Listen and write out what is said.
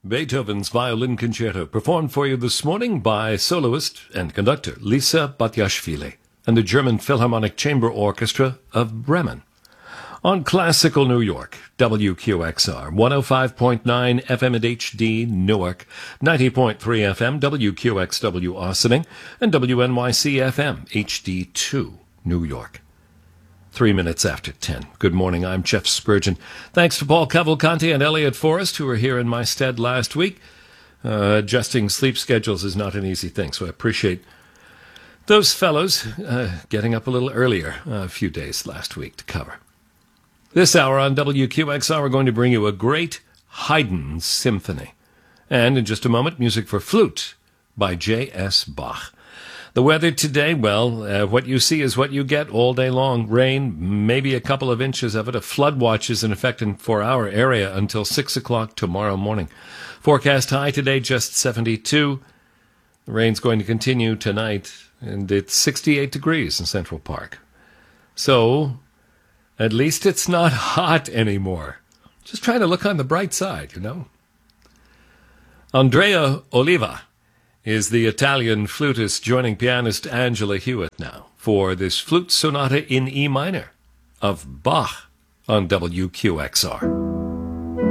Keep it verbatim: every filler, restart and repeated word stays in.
Beethoven's Violin Concerto, performed for you this morning by soloist and conductor Lisa Batiashvili and the German Philharmonic Chamber Orchestra of Bremen. On Classical New York, W Q X R, one oh five point nine F M at H D Newark, ninety point three F M, W Q X W Austining, and W N Y C F M, H D two, New York. Three minutes after ten. Good morning, I'm Jeff Spurgeon. Thanks to Paul Cavalcanti and Elliot Forrest, who were here in my stead last week. Uh, adjusting sleep schedules is not an easy thing, so I appreciate those fellows uh, getting up a little earlier uh, a few days last week to cover. This hour on W Q X R, we're going to bring you a great Haydn symphony. And in just a moment, music for flute by J S Bach. The weather today, well, uh, what you see is what you get all day long. Rain, maybe a couple of inches of it. A flood watch is in effect in, for our area until six o'clock tomorrow morning. Forecast high today, just seventy-two. The rain's going to continue tonight, and it's sixty-eight degrees in Central Park. So, at least it's not hot anymore. Just trying to look on the bright side, you know. Andrea Oliva is the Italian flutist joining pianist Angela Hewitt now for this flute sonata in E minor of Bach on W Q X R.